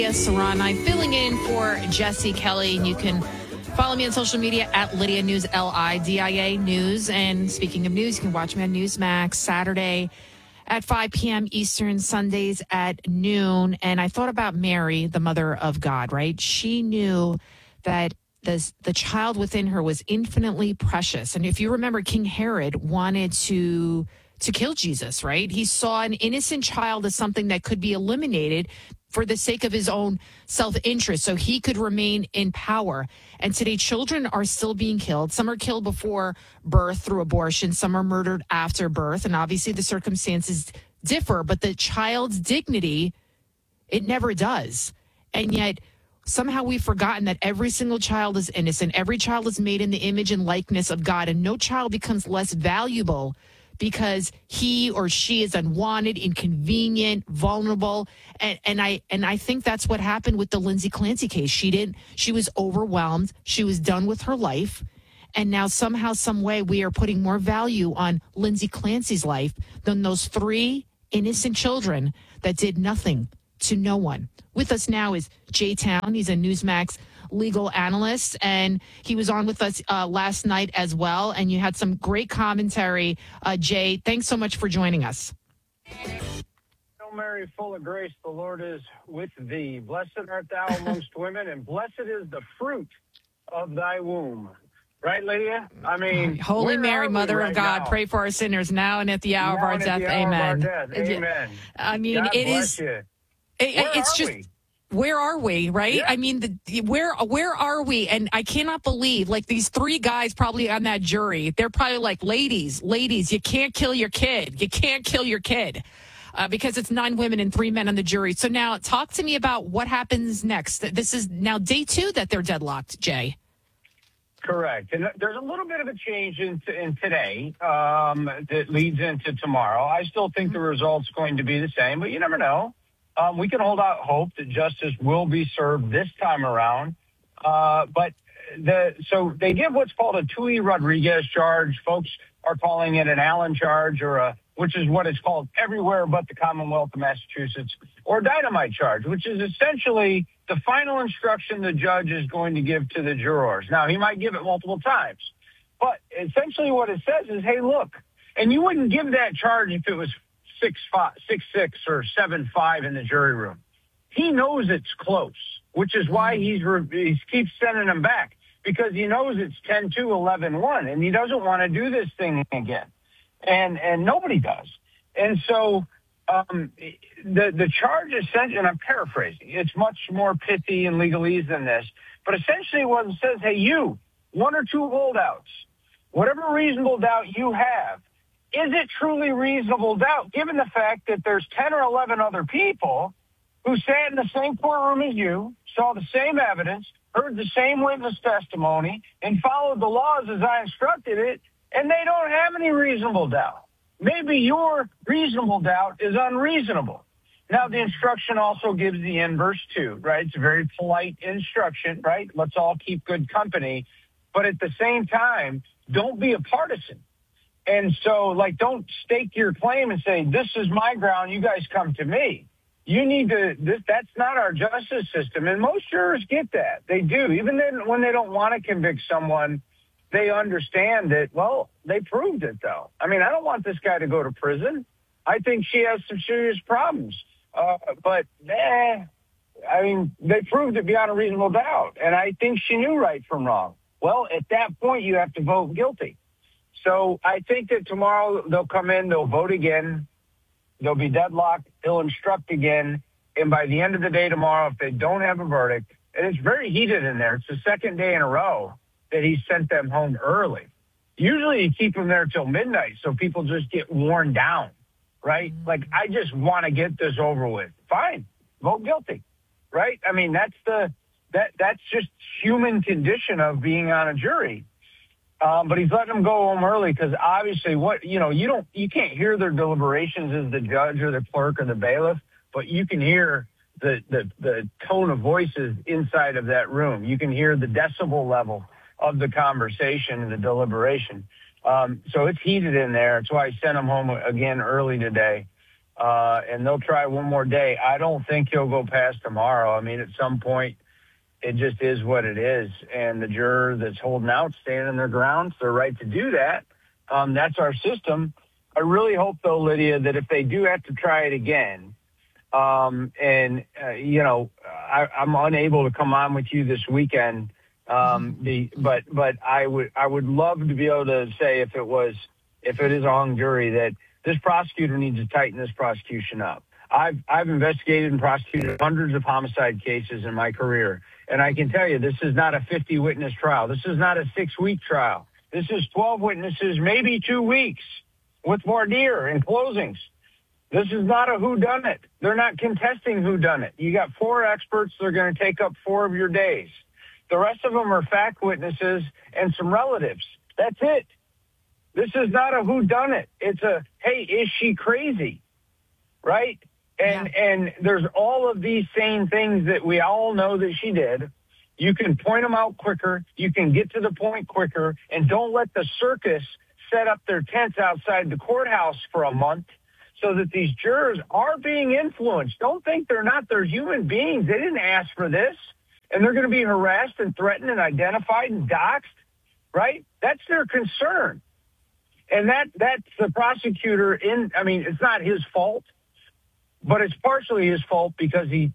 Yes, Saran. I'm filling in for Jesse Kelly, and you can follow me on social media at Lydia News, Lidia News. And speaking of news, you can watch me on Newsmax Saturday at 5 p.m. Eastern, Sundays at noon. And I thought about Mary, the mother of God, right? She knew that the child within her was infinitely precious. And if you remember, King Herod wanted to kill Jesus, right? He saw an innocent child as something that could be eliminated for the sake of his own self-interest, so he could remain in power. And today, children are still being killed. Some are killed before birth through abortion. Some are murdered after birth. And obviously the circumstances differ, but the child's dignity, it never does. And yet somehow we've forgotten that every single child is innocent. Every child is made in the image and likeness of God, and no child becomes less valuable because he or she is unwanted, inconvenient, vulnerable. And I think that's what happened with the Lindsay Clancy case. She was overwhelmed. She was done with her life. And now somehow, some way, we are putting more value on Lindsay Clancy's life than those 3 innocent children that did nothing to no one. With us now is Jay Town. He's a Newsmax legal analyst, and he was on with us last night as well. And you had some great commentary. Jay, thanks so much for joining us. Hail Mary, full of grace, the Lord is with thee. Blessed art thou amongst women, and blessed is the fruit of thy womb. Right, Lydia? I mean, Holy Mary, Mother of God, now? Pray for our sinners now and at the hour of our death. Amen. Amen. I mean, God it bless is. You. It's just. We? Where are we, right? Yeah. I mean, where are we? And I cannot believe, like, these 3 guys probably on that jury, they're probably like, ladies, you can't kill your kid. You can't kill your kid. Because it's 9 women and 3 men on the jury. So now talk to me about what happens next. This is now day 2 that they're deadlocked, Jay. Correct. And there's a little bit of a change in today that leads into tomorrow. I still think the result's going to be the same, but you never know. We can hold out hope that justice will be served this time around. But so they give what's called a Tui Rodriguez charge. Folks are calling it an Allen charge, which is what it's called everywhere but the Commonwealth of Massachusetts, or dynamite charge, which is essentially the final instruction the judge is going to give to the jurors. Now, he might give it multiple times, but essentially what it says is, hey, look, and you wouldn't give that charge if it was 6-6 or 7-5 in the jury room. He knows it's close, which is why he keeps sending them back, because he knows it's 10-2, 11-1, and he doesn't want to do this thing again. And nobody does. And so the charge is sent, and I'm paraphrasing, it's much more pithy and legalese than this, but essentially what it says, hey, you, 1 or 2 holdouts, whatever reasonable doubt you have, is it truly reasonable doubt, given the fact that there's 10 or 11 other people who sat in the same courtroom as you, saw the same evidence, heard the same witness testimony, and followed the laws as I instructed it, and they don't have any reasonable doubt? Maybe your reasonable doubt is unreasonable. Now, the instruction also gives the inverse, too, right? It's a very polite instruction, right? Let's all keep good company. But at the same time, don't be a partisan. And so, don't stake your claim and say, this is my ground, you guys come to me. You need to, that's not our justice system. And most jurors get that. They do. Even then, when they don't want to convict someone, they understand that, well, they proved it, though. I mean, I don't want this guy to go to prison. I think she has some serious problems. But they proved it beyond a reasonable doubt. And I think she knew right from wrong. Well, at that point, you have to vote guilty. So I think that tomorrow they'll come in, they'll vote again, they'll be deadlocked, they'll instruct again, and by the end of the day tomorrow, if they don't have a verdict, and it's very heated in there, it's the second day in a row that he sent them home early. Usually you keep them there till midnight so people just get worn down, right? Like, I just want to get this over with. Fine, vote guilty, right? I mean, that's just human condition of being on a jury. But he's letting them go home early because obviously you can't hear their deliberations as the judge or the clerk or the bailiff, but you can hear the tone of voices inside of that room. You can hear the decibel level of the conversation and the deliberation. So it's heated in there. That's why I sent them home again early today. and they'll try one more day. I don't think he'll go past tomorrow. I mean, at some point, it just is what it is. And the juror that's holding out, standing their ground, it's their right to do that. That's our system. I really hope, though, Lydia, that if they do have to try it again, I'm unable to come on with you this weekend. But I would love to be able to say if it is a hung jury that this prosecutor needs to tighten this prosecution up. I've investigated and prosecuted hundreds of homicide cases in my career, and I can tell you this is not a 50-witness trial. This is not a 6-week trial. This is 12 witnesses, maybe 2 weeks with voir dire and closings. This is not a whodunit. They're not contesting whodunit. You got 4 experts. They're going to take up 4 of your days. The rest of them are fact witnesses and some relatives. That's it. This is not a whodunit. It's a, hey, is she crazy? Right? And there's all of these same things that we all know that she did. You can point them out quicker. You can get to the point quicker. And don't let the circus set up their tents outside the courthouse for a month so that these jurors are being influenced. Don't think they're not. They're human beings. They didn't ask for this. And they're going to be harassed and threatened and identified and doxxed, right? That's their concern. And that's the prosecutor it's not his fault, but it's partially his fault because he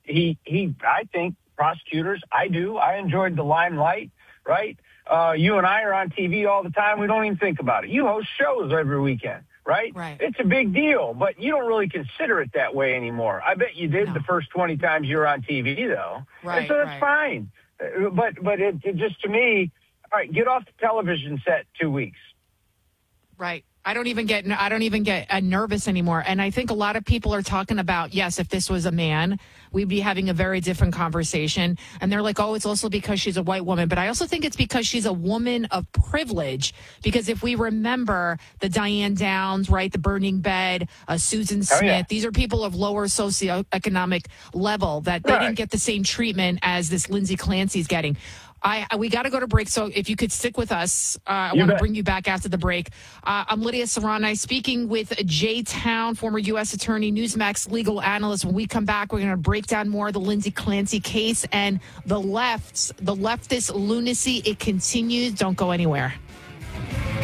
I think prosecutors, I enjoyed the limelight, right? You and I are on TV all the time. We don't even think about it. You host shows every weekend, right? It's a big deal, but you don't really consider it that way anymore. I bet you did the first 20 times you were on TV, though. And so that's fine. But it just, to me, all right, get off the television set 2 weeks. Right. I don't even get nervous anymore. And I think a lot of people are talking about, yes, if this was a man, we'd be having a very different conversation. And they're like, oh, it's also because she's a white woman. But I also think it's because she's a woman of privilege. Because if we remember the Diane Downs, right, the burning bed, Susan Smith, these are people of lower socioeconomic level that they didn't get the same treatment as this Lindsay Clancy's getting. We got to go to break, so if you could stick with us, I want to bring you back after the break. I'm Lydia Serrani speaking with Jay Town, former U.S. Attorney, Newsmax legal analyst. When we come back, we're going to break down more of the Lindsay Clancy case and the leftist lunacy. It continues. Don't go anywhere.